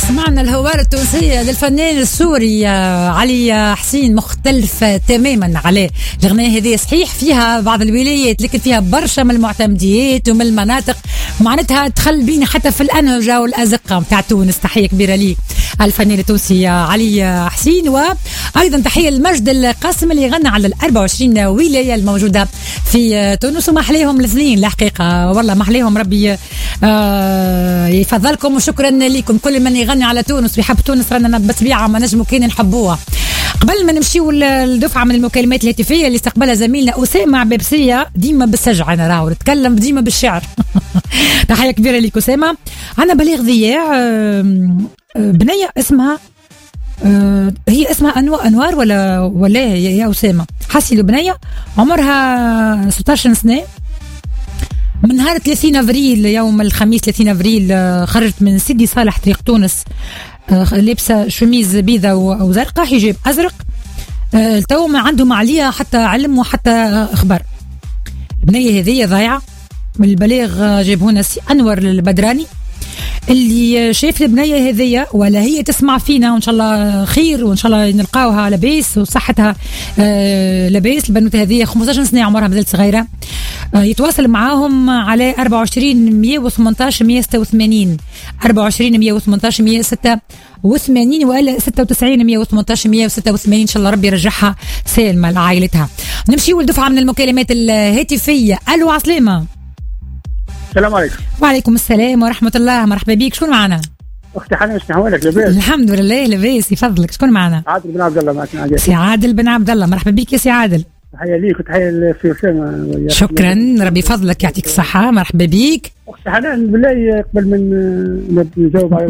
سمعنا الهوار التونسية للفنان السوري علي حسين، مختلفة تماما عليه. الأغنية هذه صحيح فيها بعض الولايات لكن فيها برشا من المعتمديات ومن المناطق، معناتها تخل بينا حتى في الأنهجة والأزقة متاع تونس. تحية كبيرة لي الفنان التونسي علي حسين، وأيضا تحية لمجد القاسم اللي غنى على 24 ولاية الموجودة في تونس، وما أحليهم الاثنين الحقيقة، والله ما أحليهم. ربي يفضلكم وشكرا لكم كل من يغني على تونس ويحب تونس، رانا بطبيعة ما نجمو كين نحبوها. قبل ما نمشيو للدفعة من المكالمات الهاتفية اللي استقبلها زميلنا أسامة عبابسية، ديما بالسجع أنا راهو نتكلم ديما بالشعر. تحية كبيرة لك أسامة. عنا بليغ ضياع، بنية اسمها هي اسمها أنوار ولا يا أسامة؟ حسي بنية عمرها 16 سنة، من نهار 30 أفريل يوم الخميس 30 أفريل خرجت من سيدي صالح طريق تونس، لابسة شميز بيضة أو زرقاء، حجاب أزرق. التو ما عنده عليها حتى علم وحتى أخبار. البنية هذه ضايعة. من البلاغ جابونا سي أنور البدراني اللي شاف البنية هذية، ولا هي تسمع فينا وإن شاء الله خير، وإن شاء الله نلقاوها لباس وصحتها لباس. البنوتة هذية 15 سنة عمرها، مازالت صغيرة. يتواصل معاهم على 24 118 186 24 118 186 ولا 96 118 186. إن شاء الله ربي يرجعها سالمة لعائلتها. نمشي لدفعة من المكالمات الهاتفية. ألو عسلامة. السلام عليكم. وعليكم السلام ورحمة الله، مرحبا بيك. شكون معنا؟ أختي حنان، شنو أحوالك؟ لاباس؟ الحمد لله لاباس، يفضلك. شكون معنا؟ عادل بن عبد الله معك. سي عادل بن عبد الله، مرحبا بيك يا سي عادل. تحية ليك وتحية لسي أسامة. شكرا، ربي فضلك يعطيك الصحة. مرحبا بيك أختي حنان. بالله قبل من نجاوب على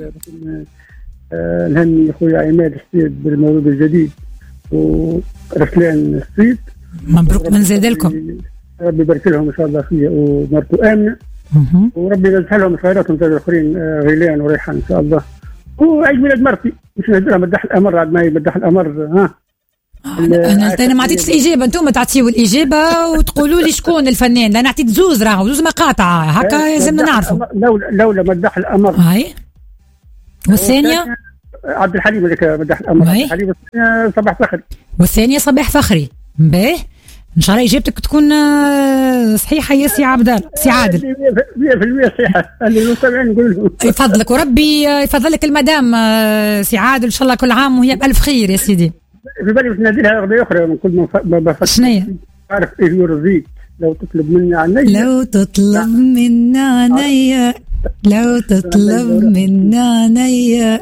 نهني أخويا عماد السيد بالمولود الجديد ورسلان السيد، مبروك من زاد لكم. ربي يبارك لهم ان شاء الله فيه ومرته امنه، وربي ينزل لهم خيراتهم زي الاخرين غيلان وريحان ان شاء الله. وعيد ميلاد مرتي مش نهدرها مدح الامر، عاد ما يمدح الامر. ها انا ما عطيتش الاجابه، انتم تعطيوا الاجابه وتقولوا لي شكون الفنان، لان عطيت زوز راهو زوز مقاطع هكا لازمنا نعرفوا. لولا مدح الامر. هاي والثانيه عبد الحليم اللي مدح الامر. عبد الحليم. صباح فخري. والثانيه صباح فخري. باهي ان شاء الله اجابتك تكون صحيحه يا سي عبد الله. سي عادل 100% صحيحه. اللي المستمعين نقول لهم يفضلك وربي يفضلك المدام سي عادل، ان شاء الله كل عام وهي بالف خير يا سيدي. في بالي باش نادي لها اغنيه اخرى من كل ما بفكر. شنو عارف ايه يرضيك؟ لو تطلب مني عينيا، لو تطلب مني عينيا، لو تطلب مني عينيا،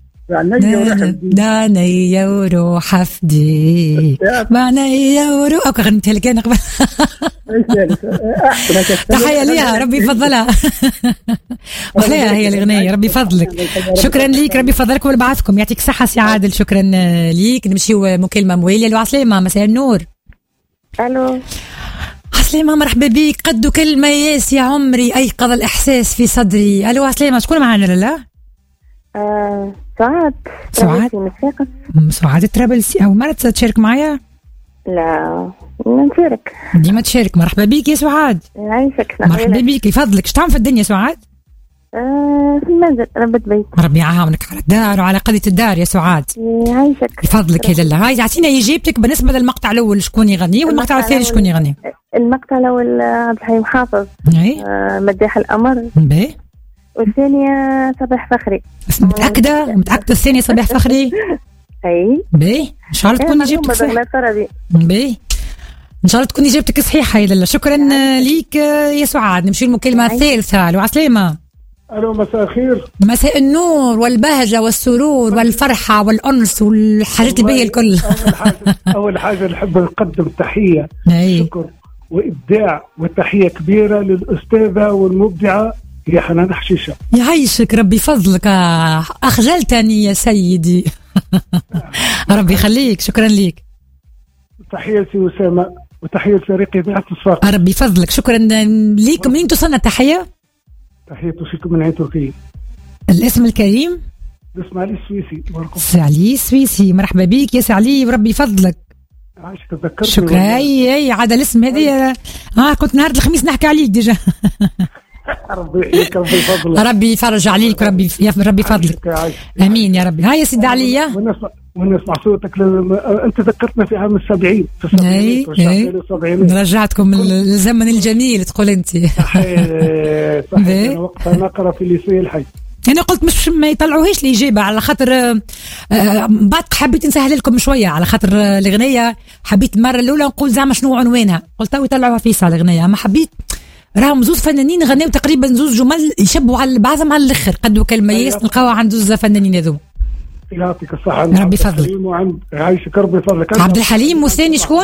دانيا وروح فديك معنيا وروح. اوكي غنيتها لك انا قبل. تحية ليها، ربي يفضلها. وحلاها هي الاغنيه، ربي يفضلك. شكرا ليك، ربي يفضلك ويبعثكم. يعطيك الصحه سي عادل. شكرا ليك. نمشيو مكالمه مواليه. لو عسلامه، مساء النور. الو عسلامه، مرحبا بيك. قد كلمه ياس يا عمري ايقظ الاحساس في صدري. الو عسلامه، شكون معنا؟ لا سعاد ترابلسي. أول مرة تشارك معايا؟ لا نشارك ديما تشارك. مرحبا بيك يا سعاد. يعيشك. مرحبا بيك، يفضلك. شو تعمل في الدنيا سعاد؟ في المنزل، ربة بيت. ربي يعاونك على الدار وعلى قضية الدار يا سعاد. يعيشك. يفضلك يا لله. هاي اعطينا اجابتك بالنسبة للمقطع الأول شكون يغني، والمقطع الثاني شكون يغني؟ المقطع الأول عبد الحليم حافظ. مداح الأمر. باهي. والثانية صباح فخري. متأكدة الثانية صباح فخري؟ اي باهي. ان شاء الله تكون اجابتك صحيحة. باهي ان شاء الله تكون اجابتك صحيحة يا لله. شكرا ليك يا سعاد. نمشي المكالمة الثالثة. الو عسلامة. الو مساء الخير. مساء النور والبهجة والسرور والفرحة والأنس والحاجات الباهية الكل. أول حاجة نحب نقدم تحية شكر وإبداع وتحية كبيرة للأستاذة والمبدعة يا حنان حشيشة. يعيشك، ربي يفضلك. أخجلتني يا سيدي. ربي يخليك. شكرا ليك. تحية سي أسامة وتحية فريق إذاعة الصفاق. ربي يفضلك. شكرا ليك. منين توصلنا التحية؟ تحية توصيكم من عين تركيا. الاسم الكريم؟ اسم علي السويسي. علي السويسي، مرحبا بيك يا علي وربي يفضلك. شكرا. اي عاد الاسم هذه كنت نهار الخميس نحكي عليك ديجا. ربي يحييك، ربي يفضلك، ربي يفرج عليك، ربي فضلك. امين يا ربي. هاي يا سيدي عليا ونسمع صوتك انت ذكرتنا في عام ال70 رجعتكم الزمن الجميل تقول انت. صحيح. وقتها نقرا في ليسي الحي. أنا قلت مش ما يطلعوهاش الإجابة على خاطر بعد حبيت نسهل لكم شوية على خاطر الأغنية. حبيت المرة الأولى نقول زعما شنو عنوانها، قلت يطلعوها فيسا الأغنية. ما حبيت راهم زوز فنانين غنيو تقريبا زوز جمل يشبهوا على بعضهم على الآخر، قدوا كلمة نلقاوها عند زوز فنانين هذوم. يعطيك الصحة ربي يفضلك. عايشك ربي يفضلك. عبد الحليم والثاني شكون؟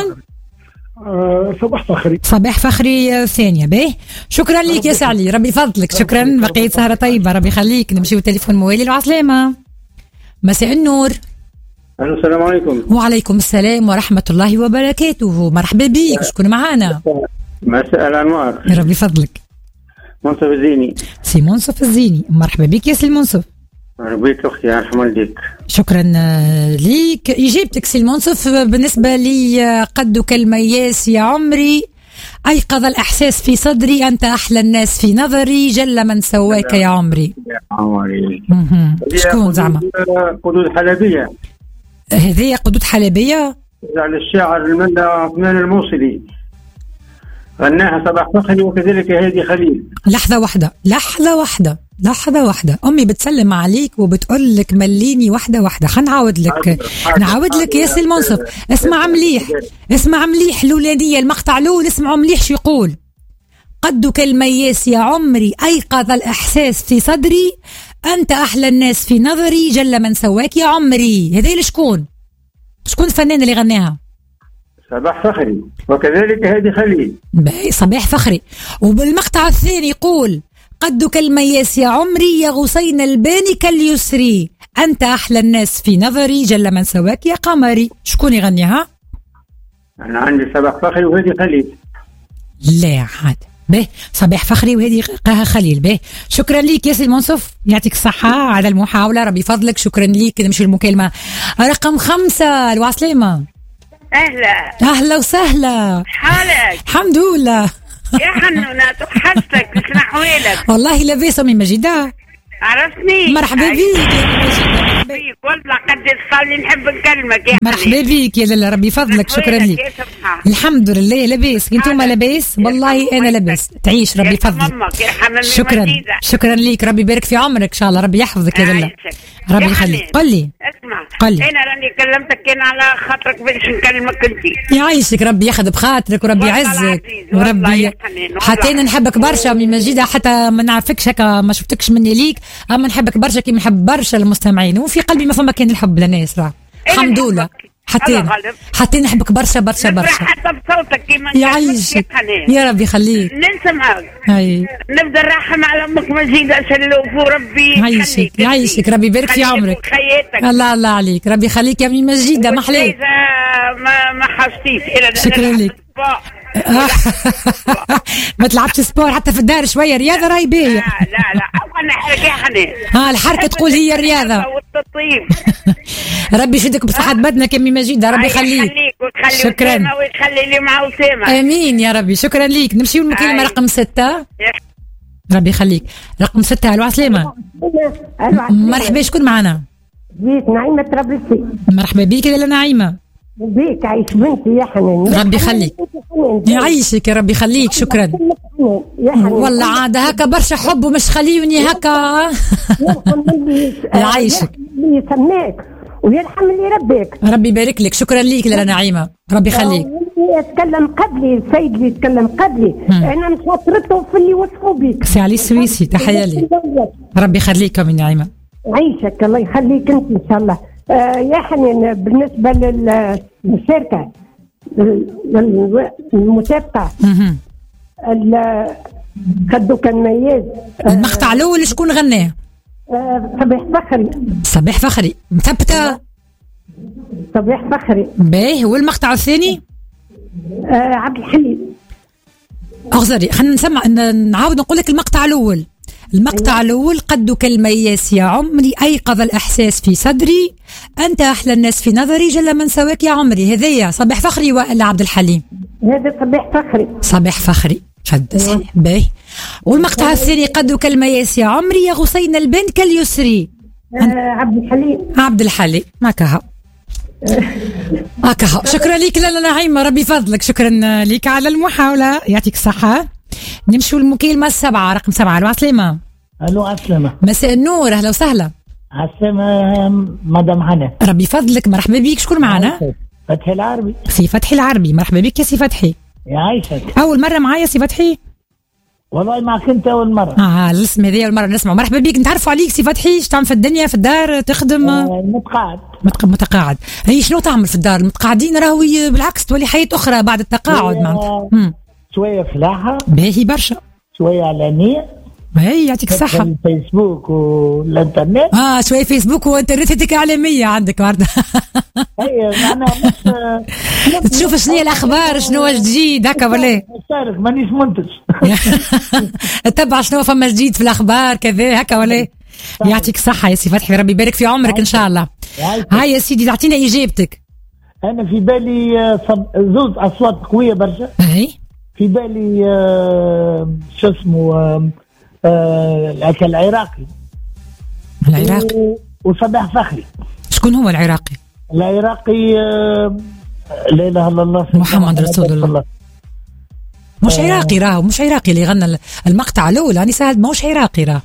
صباح فخري ثانية. باهي شكرا لك يا سعلي، ربي يفضلك. شكرا، بقيت سهرة طيبة، ربي يخليك. نمشيو تليفون موالي العسلامة. مساء النور. السلام عليكم. وعليكم السلام ورحمة الله وبركاته. مرحبا بك، شكون معانا؟ مساء الأنوار. ربي يفضلك. منصف الزيني. سي منصف الزيني، مرحبا بك يا سي منصف. ربيك أختي، يرحم والديك. شكرا ليك. إجابتك سي المنصف بالنسبة لي قد كالمياس يا عمري، أيقظ الإحساس في صدري، أنت أحلى الناس في نظري، جل من سواك يا عمري. شكون زعما؟ قدود حلبية. هذه قدود حلبية على الشاعر المندى عثمان الموصلي، غناها صباح فخري وكذلك هادي خليل. لحظة واحدة أمي بتسلم عليك وبتقول لك مليني واحدة. خلينا نعاود لك يا سي المنصف. اسمع مليح الأولانية، المقطع الأول اسمعوا مليح شو يقول. قدك المياس يا عمري، أيقظ الإحساس في صدري، أنت أحلى الناس في نظري، جل من سواك يا عمري. هذه شكون الفنان اللي غناها؟ صباح فخري وكذلك هادي خليل. صباح فخري. وبالمقطع الثاني يقول قدك المياس يا عمري، يا غصين الباني كاليسري، أنت أحلى الناس في نظري، جل من سواك يا قمري. شكون يغنيها؟ أنا عندي صباح فخري وهادي خليل. لا عاد به صباح فخري وهذه خليل. به شكرا ليك يا سي المنصف، يعطيك الصحة على المحاولة، ربي فضلك. شكرا ليك. نمشي المكالمة رقم 5. الوعسلامة. أهلا وسهلا. حالك؟ الحمد لله يا حنونة، توحشتك. شنو أحوالك؟ والله لاباس أمي مجيدة. عرفتني؟ مرحبا بيك بيك والله قد تصلي نحب نكلمك يا مرحبا بيك يا لاله، ربي فضلك. شكرا لك. الحمد لله لاباس. انتم لاباس؟ والله انا لاباس. تعيش ربي فضلك. شكرا لك، ربي يبارك في عمرك ان شاء الله، ربي يحفظك يا لاله، ربي يخليك. قل لي انا راني كلمتك كان على خاطرك باش نكلمك انت. يعيشك، ربي ياخذ بخاطرك وربي يعزك وربي. حتى انا نحبك برشا من مجيده، حتى ما نعرفكش هكا، ما شفتكش مني ليك، اما نحبك برشا كي نحب برشا المستمعين، وفي قلبي ما فما كان الحب للناس. الحمد لله. حتى نحبك برشا حتى بصوتك كيما يعيشك يا ربي يخليك. نسمعك. نبدا نرحم على امك مجيده شلوف، وربي يعيشك ربي يبارك في عمرك. الله عليك، ربي يخليك يا امي مجيده. ما حليك ما حشتيش. شكرا لك. ما تلعبش سبور حتى في الدار شويه رياضه راهي باهيه. لا انا حركه الحركه تقول هي الرياضه. ربي يشدك بصحة بدنك يا امي مجيده، ربي يخليك. شكرا ويخلي لي مع أسامة. امين يا ربي. شكرا ليك. نمشيو المكالمه رقم 6. ربي يخليك. رقم 6. الو عسلامه. مرحبا، شكون معنا؟ بيك نعيمه طرابلسي. مرحبا بيك يا نعيمه. بيك عايش بنتي يا حنان. ربي يخليك. يعيشك يا ربي يخليك. شكرا. والله عاد هكا برشا حب ومش خليوني هكا. يعيشك يسميك ويرحم اللي ربك. ربي يبارك لك. شكرا ليك لاله نعيمه، ربي يخليك. يتكلم قبلي السيد اللي يتكلم قبلي، انا مش خاطرته في اللي وصفوا بيك. سي علي السويسي، تحيه لي. ربي يخليك يا من نعيمه. عيشك الله يخليك انت ان شاء الله. يا حنين بالنسبه للمشاركه المسابقه خدوا كان مياز. المقطع الاول شكون غناه؟ صباح فخري مثبته. صباح فخري باهي. والمقطع الثاني عبد الحليم. اغزري خلينا نسمع نعاود نقول لك المقطع الاول. المقطع الأول قدك المياس يا عمري، أيقظ الإحساس في صدري، أنت أحلى الناس في نظري، جل من سواك يا عمري. هذيا صباح فخري ولا عبد الحليم؟ هذا صباح فخري. صباح فخري. شد باهي. والمقطع الثاني قد كلمة ياسي عمري يا غصين البن كاليسري. عبد الحليم. عبد الحليم هكا شكرا لك لالا نعيمة ربي فضلك. شكرا لك على المحاولة يعطيك الصحة. نمشوا المكالمة 7 رقم 7. الو عسلامة. الو عسلامة. مساء النور اهلا وسهلا. عسلامة مدام هنا. ربي فضلك مرحبا بيك. شكون معنا؟ فتحي العربي. سي فتحي العربي مرحبا بك يا سي فتحي. يعيشك. أول مرة معايا سي فتحي؟ والله معك أنت أول مرة. الاسم هذه أول مرة نسمعه. مرحبا بك. نتعرفوا عليك سي فتحي. ايش تعمل في الدنيا في الدار؟ تخدم؟ متقاعد. متقاعد. هي شنو تعمل في الدار؟ المتقاعدين راهو بالعكس تولي حياة أخرى بعد التقاعد معناتها. شوية فلاحة. باهي برشا. شوية إعلانية. باهي يعطيك الصحة. الفيسبوك والإنترنت. شوية فيسبوك وإنترنت إعلامية عندك برضه. أي أنا مش تشوف شنو هي الأخبار شنو جديد هكا ولا؟ مشارك مانيش منتج. تتبع شنو فما جديد في الأخبار كذا هكا ولا؟ يعطيك الصحة يا سي فتحي ربي يبارك في عمرك إن شاء الله. هاي يا سيدي تعطينا إجابتك. أنا في بالي زوز أصوات قوية برشا. في بالي شو اسمه العراقي وصباح فخري. شكون هو العراقي؟ العراقي لا اله الا الله محمد رسول الله. مش عراقي راهو مش عراقي اللي غنى المقطع الاول يعني سهل ماهوش عراقي راهو.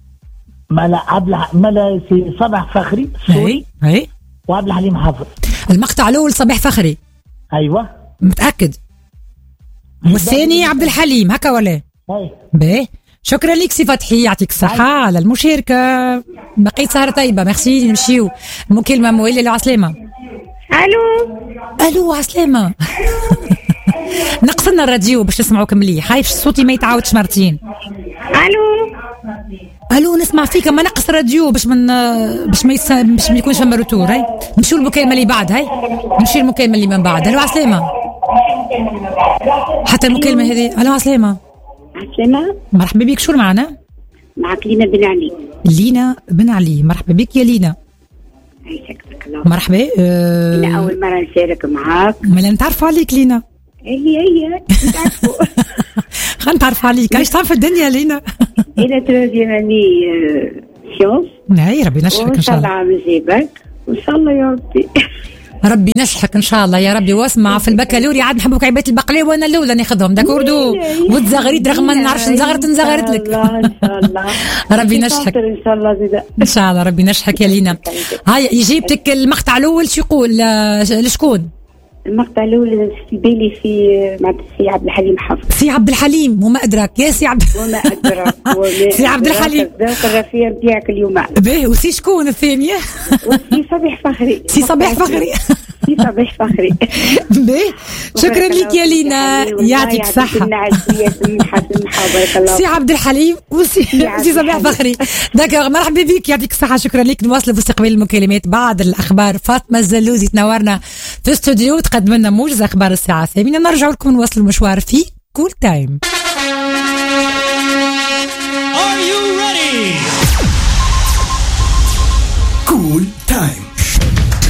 ملا سي صباح فخري سوري. اي وعبد الحليم حافظ. المقطع الاول صباح فخري. ايوه متاكد. والثاني عبد الحليم هكا ولا؟ باهي. شكرا لك سي فتحي يعطيك الصحة على المشاركة. بقيت سهرة طيبة. ميرسي. نمشيو المكالمة مويلة. لو عسلامة. الو عسلامة. نقصنا الراديو باش نسمعوك مليح. هاي صوتي ما يتعاودش مرتين. الو نسمع فيك ما نقص الراديو باش ما يكونش فما روتور. هاي نمشيو المكالمة اللي بعد. هاي نمشي المكالمة اللي من بعد. الو عسلامة. حتى المكالمة هذه. الو عسلامة. عسلامة. مرحبا بك. شو معنا؟ معك لينا بن علي. لينا بن علي. مرحبا بك يا لينا. عايشك الله. مرحبا. أنا أول مرة نشارك معاك. ما نتعرف عليك لينا. هي نتعرفوا. خلينا نتعرف عليك. ايش تعرف في الدنيا لينا؟ أنا ترجماني سيونس. نعي ربي نشحك إن شاء الله. عم جيبك وإن شاء الله يا ربي. ربي نشحك ان شاء الله يا ربي. واسمع في البكالوريا عاد نحبوك عباية البقلاوه وانا الاولى ناخذهم داكوردو وتزغريت رغم ما نعرفش نزغرت لك. ان شاء الله. ربي نشحك ان شاء الله زيدا. ان شاء الله ربي نشحك يا لينا. هاي يجيبتك المقطع الاول شو يقول لشكون؟ المقطع الاول في بالي في مع سي عبد الحليم حافظ. سي عبد الحليم وما ادراك يا سي عبد وما ادراك. سي عبد الحليم. ذوق الرفيع نتاعك اليوم. باهي. وسي شكون الثانيه؟ وسي صباح فخري. سي صباح فخري. سي صباح فخري. باهي. شكرا لك يا لينا يعطيك الصحة. سي عبد الحليم وسي صباح فخري. داكوغ مرحبا بك يعطيك الصحة. شكرا لك. نواصل في استقبال المكالمات بعد الأخبار. فاطمة الزلوزي تنورنا في استوديو تقدم لنا موجز أخبار الساعة 8. نرجع لكم نواصل المشوار في كول تايم. كول تايم